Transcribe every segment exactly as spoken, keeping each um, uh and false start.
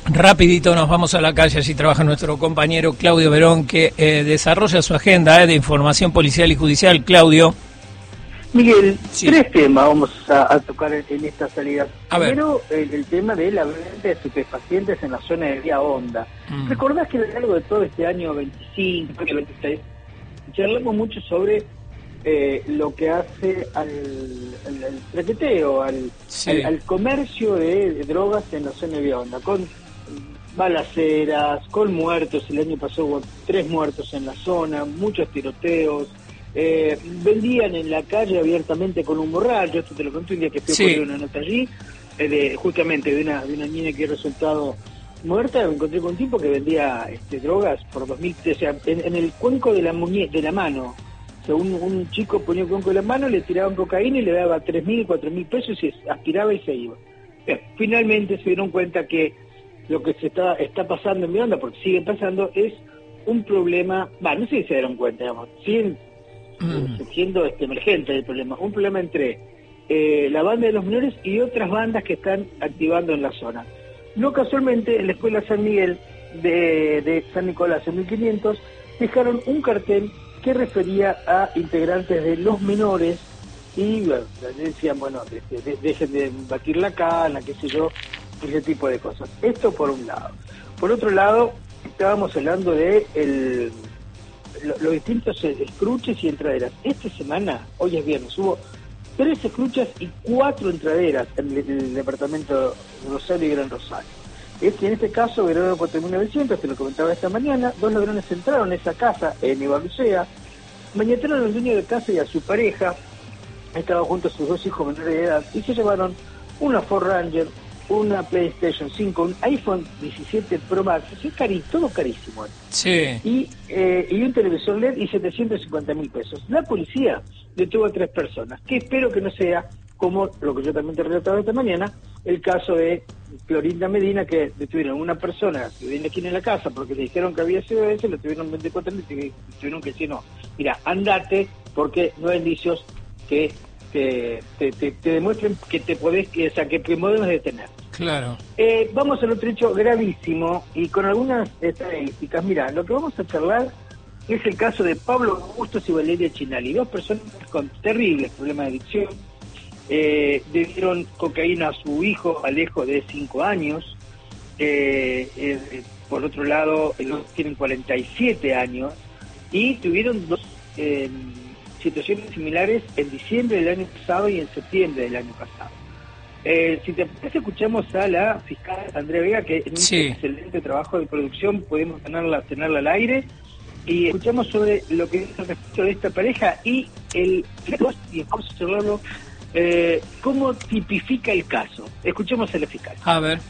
Rapidito nos vamos a la calle, allí trabaja nuestro compañero Claudio Verón, que eh, desarrolla su agenda eh, de información policial y judicial. Claudio. Miguel, Sí. tres temas vamos a, a tocar en, en esta salida. A Primero, el, el tema de la venta de estupefacientes en la zona de Vía Honda. Mm. ¿Recordás que a lo largo de todo este año veinticinco, veintiséis, charlamos mucho sobre eh, lo que hace al, al, al traqueteo, al, sí. al, al comercio de, de drogas en la zona de Vía Honda, con balaceras, con muertos? El año pasado hubo tres muertos en la zona, muchos tiroteos. Eh, vendían en la calle abiertamente con un borracho. Esto te lo conté un día que fui sí. a poner una nota allí, eh, de, justamente de una, de una niña que ha resultado muerta. Me encontré con un tipo que vendía este, drogas por dos mil, o sea, en, en el cuenco de la muñe de la mano. O sea, un, un chico ponía el cuenco de la mano, le tiraban cocaína y le daba tres mil, cuatro mil pesos y aspiraba y se iba. Bien, finalmente se dieron cuenta que lo que se está, está pasando en mi onda, porque sigue pasando, es un problema. Va, no sé si se dieron cuenta, digamos, siguen siendo este, emergente el problema, un problema entre eh, la banda de los menores y otras bandas que están activando en la zona. No casualmente, en la escuela San Miguel de, de San Nicolás en mil quinientos dejaron un cartel que refería a integrantes de los menores y bueno, decían, bueno, de, de, dejen de batir la cana, qué sé yo, ese tipo de cosas. Esto por un lado. Por otro lado, estábamos hablando de el los distintos escruches y entraderas. Esta semana, hoy es viernes, hubo tres escruchas y cuatro entraderas en el, en el departamento de Rosario y Gran Rosario. Es que en este caso, Verano cuatro mil novecientos, te lo comentaba esta mañana, dos ladrones entraron a esa casa en Ibarlucea, mañataron al dueño de casa y a su pareja, estaban juntos sus dos hijos menores de edad, y se llevaron una Ford Ranger, una PlayStation cinco, un iPhone diecisiete Pro Max, es cari, todo carísimo. Sí. Y, eh, y un televisor L E D y setecientos cincuenta mil pesos. La policía detuvo a tres personas, que espero que no sea como lo que yo también te he relatado esta mañana, el caso de Clorinda Medina, que detuvieron a una persona que viene aquí en la casa porque le dijeron que había sido ese, le tuvieron veinticuatro mil y tuvieron que decir no, mira, andate porque no hay indicios que te, te, te, te demuestren que te podés, que, o sea, que podemos detener. Claro. Eh, vamos al otro hecho gravísimo y con algunas estadísticas. Mira, lo que vamos a charlar es el caso de Pablo Bustos y Valeria Chinali, dos personas con terribles problemas de adicción. Eh, le dieron cocaína a su hijo Alejo de cinco años. Eh, eh, por otro lado, ellos tienen cuarenta y siete años y tuvieron dos eh, situaciones similares en diciembre del año pasado y en septiembre del año pasado. Eh, si te parece, escuchamos a la fiscal Andrea Vega, que en un sí. excelente trabajo de producción podemos tenerla, tenerla al aire, y escuchamos sobre lo que es el respecto de esta pareja y el y vamos a charlarlo, eh, cómo tipifica el caso. Escuchemos a la fiscal. A ver.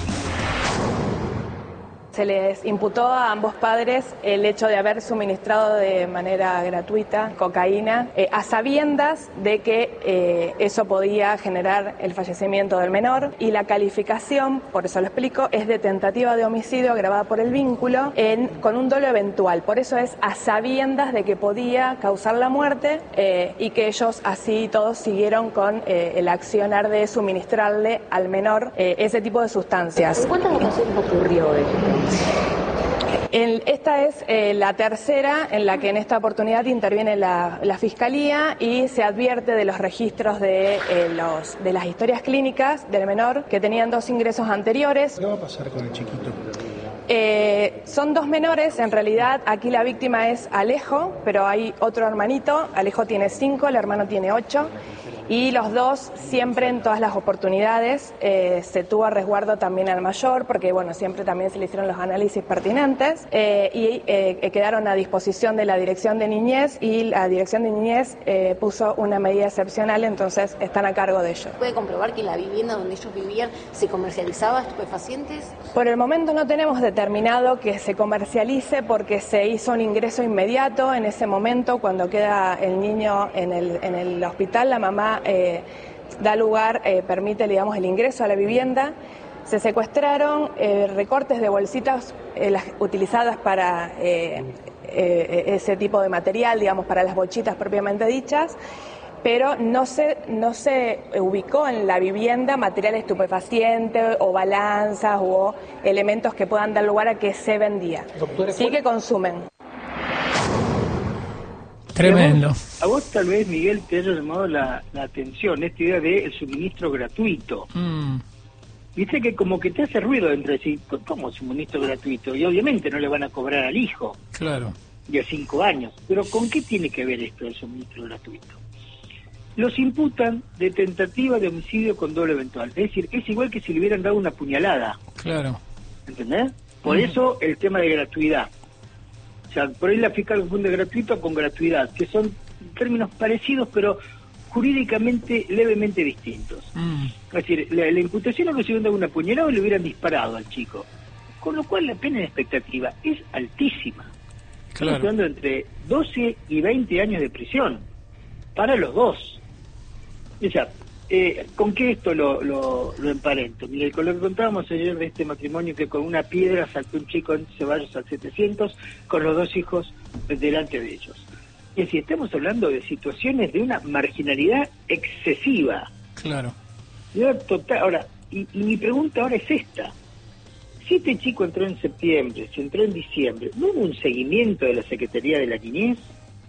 Se les imputó a ambos padres el hecho de haber suministrado de manera gratuita cocaína, eh, a sabiendas de que eh, eso podía generar el fallecimiento del menor, y la calificación, por eso lo explico, es de tentativa de homicidio agravada por el vínculo en, con un dolo eventual. Por eso es a sabiendas de que podía causar la muerte eh, y que ellos así todos siguieron con eh, el accionar de suministrarle al menor eh, ese tipo de sustancias. ¿En cuántas ocasiones ocurrió esto? En, esta es eh, la tercera en la que en esta oportunidad interviene la, la Fiscalía y se advierte de los registros de, eh, los, de las historias clínicas del menor, que tenían dos ingresos anteriores. ¿Qué va a pasar con el chiquito? Eh, son dos menores, en realidad aquí la víctima es Alejo, pero hay otro hermanito, Alejo tiene cinco, el hermano tiene ocho. Y los dos, siempre en todas las oportunidades, eh, se tuvo a resguardo también al mayor, porque bueno, siempre también se le hicieron los análisis pertinentes, eh, y eh, quedaron a disposición de la Dirección de Niñez, y la Dirección de Niñez eh, puso una medida excepcional, entonces están a cargo de ello. ¿Puede comprobar que en la vivienda donde ellos vivían se comercializaba estupefacientes? Por el momento no tenemos determinado que se comercialice, porque se hizo un ingreso inmediato en ese momento. Cuando queda el niño en el, en el hospital, la mamá Eh, da lugar, eh, permite, digamos, el ingreso a la vivienda. Se secuestraron eh, recortes de bolsitas eh, las, utilizadas para eh, eh, ese tipo de material, digamos, para las bochitas propiamente dichas. pero no se, no se ubicó en la vivienda material estupefaciente o balanzas o elementos que puedan dar lugar a que se vendía. Doctora, sí que consumen. Tremendo. A vos, a vos tal vez, Miguel, te haya llamado la, la atención esta idea del suministro gratuito. Mm. Viste que como que te hace ruido dentro de decir, ¿cómo suministro gratuito? Y obviamente no le van a cobrar al hijo. Claro. De cinco años. Pero ¿con qué tiene que ver esto del suministro gratuito? Los imputan de tentativa de homicidio con doble eventual. Es decir, es igual que si le hubieran dado una puñalada. Claro. ¿Entendés? Por mm. eso el tema de gratuidad. O sea, por ahí la fiscal confunde gratuito con gratuidad, que son términos parecidos, pero jurídicamente levemente distintos. Mm. Es decir, la, la imputación no se hubieran dado una puñalada o le hubieran disparado al chico. Con lo cual la pena en expectativa es altísima. Claro. Estamos hablando entre doce y veinte años de prisión para los dos. O sea, eh, ¿con qué esto lo, lo, lo emparento? Mire, con lo que contábamos ayer de este matrimonio que con una piedra saltó un chico en Ceballos al setecientos con los dos hijos delante de ellos. Es decir, estamos hablando de situaciones de una marginalidad excesiva. Claro. Total. Ahora, y, y mi pregunta ahora es esta. Si este chico entró en septiembre, si entró en diciembre, ¿no hubo un seguimiento de la Secretaría de la Niñez?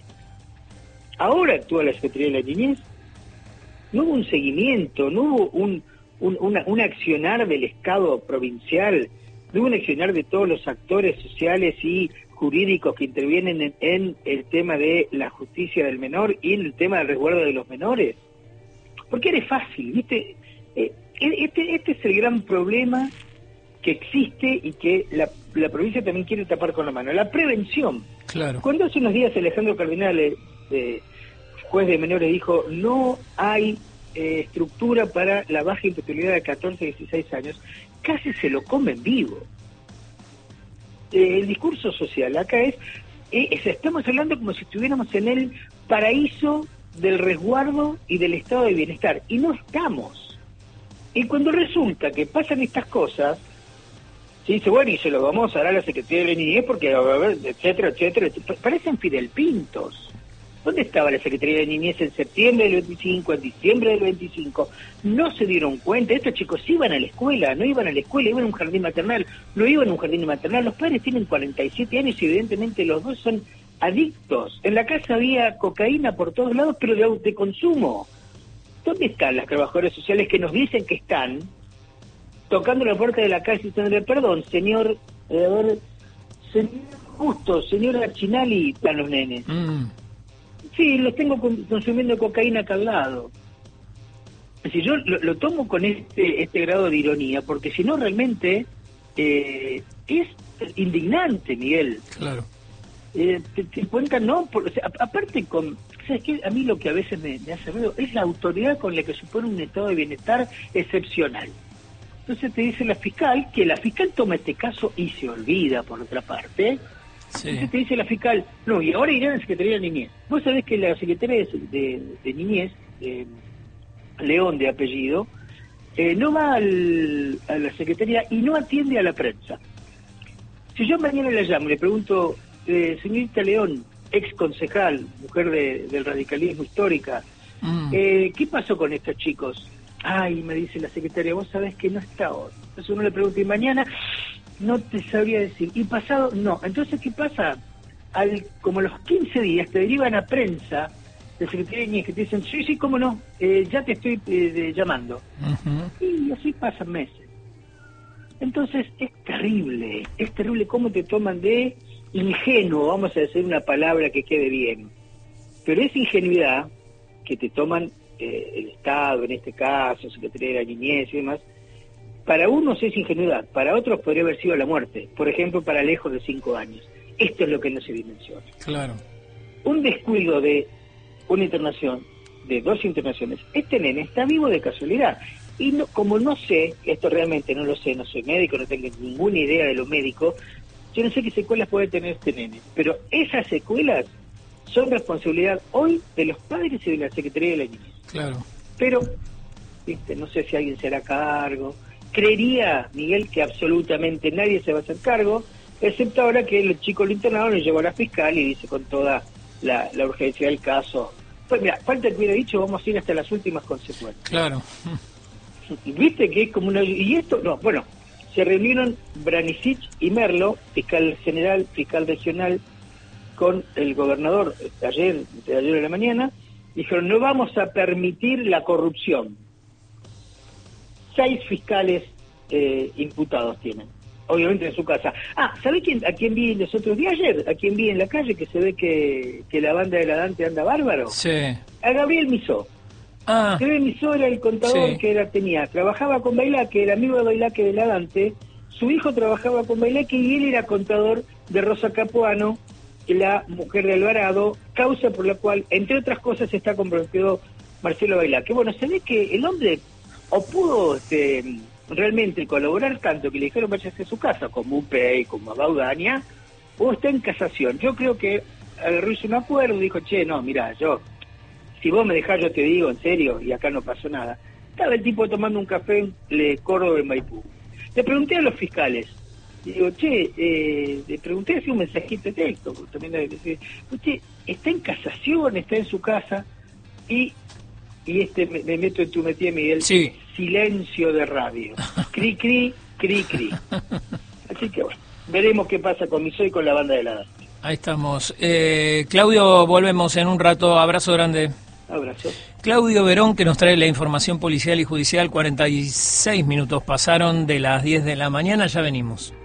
Ahora actúa la Secretaría de la Niñez. No hubo un seguimiento, no hubo un, un, una, un accionar del Estado provincial, no hubo un accionar de todos los actores sociales y jurídicos que intervienen en, en el tema de la justicia del menor y en el tema del resguardo de los menores. Porque era fácil, ¿viste? Eh, este, este es el gran problema que existe y que la, la provincia también quiere tapar con la mano. La prevención. Claro. Cuando hace unos días Alejandro Cardinale, eh, juez de menores, dijo no hay eh, estructura para la baja imputabilidad de catorce a dieciséis años, casi se lo comen vivo. Eh, el discurso social acá es, eh, es, estamos hablando como si estuviéramos en el paraíso del resguardo y del estado de bienestar, y no estamos. Y cuando resulta que pasan estas cosas, se dice, bueno, y se lo vamos a dar a la Secretaría de la Niñez porque, a ver, etcétera, etcétera, etcétera. Parecen Fidel Pintos. ¿Dónde estaba la Secretaría de Niñez en septiembre del veinticinco, en diciembre del veinticinco? No se dieron cuenta. Estos chicos iban a la escuela, no iban a la escuela, iban a un jardín maternal, no iban a un jardín maternal. Los padres tienen cuarenta y siete años y evidentemente los dos son adictos. En la casa había cocaína por todos lados, pero de, de consumo. ¿Dónde están las trabajadoras sociales que nos dicen que están tocando la puerta de la casa y diciéndole, perdón, señor, eh, a ver, señor Justo, señora Chinali, están los nenes? Mm. Sí, los tengo consumiendo cocaína acá al lado. Es decir, yo lo, lo tomo con este este grado de ironía, porque si no realmente eh, es indignante, Miguel. Claro. Eh, te, te cuentan, no, por, o sea, a, aparte con, ¿sabes qué? A mí lo que a veces me, me hace ruido es la autoridad con la que supone un estado de bienestar excepcional. Entonces te dice la fiscal, que la fiscal toma este caso y se olvida, por otra parte. Sí. Entonces te dice la fiscal, no, y ahora irán a la Secretaría de Niñez. Vos sabés que la Secretaría de, de, de Niñez, eh, León de apellido, eh, no va al, a la Secretaría y no atiende a la prensa. Si yo mañana la llamo y le pregunto, eh, señorita León, ex concejal, mujer de, del radicalismo histórica, mm. eh, ¿qué pasó con estos chicos? Ay, me dice la secretaria, vos sabés que no está hoy. Entonces uno le pregunta, ¿y mañana? No te sabría decir. ¿Y pasado? No. Entonces, ¿qué pasa? Al, como a los quince días te derivan a prensa de Secretaría de Niñez que te dicen, sí, sí, cómo no, eh, ya te estoy eh, de, llamando. Uh-huh. Y así pasan meses. Entonces, es terrible, es terrible cómo te toman de ingenuo, vamos a decir una palabra que quede bien. Pero es ingenuidad que te toman eh, el Estado, en este caso, Secretaría de la Niñez y demás. Para unos es ingenuidad, para otros podría haber sido la muerte, por ejemplo, para lejos de cinco años. Esto es lo que no se dimensiona. Claro. Un descuido de una internación, de dos internaciones, este nene está vivo de casualidad. Y no, como no sé, esto realmente no lo sé, no soy médico, no tengo ninguna idea de lo médico, yo no sé qué secuelas puede tener este nene. Pero esas secuelas son responsabilidad hoy de los padres y de la Secretaría de la Niñez. Claro. Pero, viste, no sé si alguien se hará cargo. Creería, Miguel, que absolutamente nadie se va a hacer cargo, excepto ahora que el chico lo internado lo llevó a la fiscal y dice con toda la, la urgencia del caso, Pues mira, falta que hubiera dicho, vamos a ir hasta las últimas consecuencias. Claro. Viste que es como una... Y esto, no, bueno, se reunieron Branicic y Merlo, fiscal general, fiscal regional, con el gobernador ayer, de ayer de la mañana, dijeron, no vamos a permitir la corrupción. Seis fiscales eh, imputados tienen, obviamente en su casa. Ah, ¿sabés quién, a quién vi los otros días ayer? A quién vi en la calle que se ve que, que la banda de la Dante anda bárbaro. Sí. A Gabriel Misó. Ah. Gabriel Misó era el contador Sí. que era, tenía, trabajaba con Bailaque, era amigo de Bailaque de la Dante, su hijo trabajaba con Bailaque y él era contador de Rosa Capuano, la mujer de Alvarado, causa por la cual, entre otras cosas, está comprometido Marcelo Bailaque. Bueno, se ve que el hombre o pudo este, realmente colaborar tanto que le dijeron váyase a su casa, como Upey, como Baudaña, o está en casación. Yo creo que agarró hizo un acuerdo y dijo, che, no, mirá, yo, si vos me dejás, yo te digo, en serio, y acá no pasó nada. Estaba el tipo tomando un café en Le Córdoba, en Maipú. Le pregunté a los fiscales, y digo, che, eh, le pregunté así un mensajito de texto, porque también debe decir, che, está en casación, está en su casa, y y este me, me meto en tu metida, Miguel, Sí. silencio de radio, cri, cri, cri, cri. Así que bueno, veremos qué pasa con Misó y con la banda de la Dante. Ahí estamos. Eh, Claudio, volvemos en un rato. Abrazo grande. Abrazo. Claudio Verón, que nos trae la información policial y judicial. cuarenta y seis minutos pasaron de las diez de la mañana. Ya venimos.